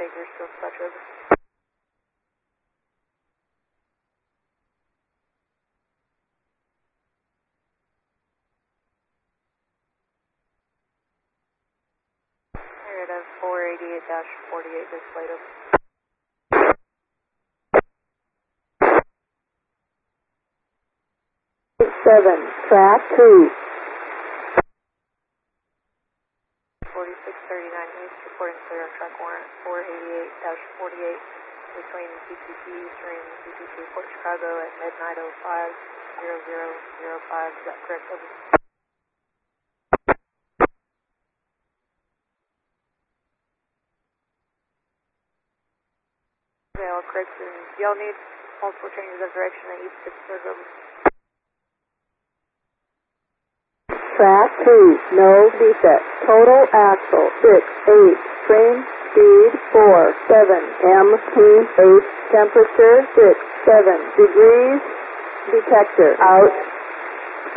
Baker, still touch over. Area 488-48, displayed over. 7, track 2. 4639 East, reporting clear on track warrant 488-48 between PTP Eastern and PTP Port Chicago at midnight 05:00:05. Is that correct? Over. Okay, all correct. And y'all need multiple changes of direction at East Pittsburgh. Over. Track 2, no defect. Total axle 6-8. Frame speed 4-7. MT 8. Temperature 6-7 degrees. Detector out.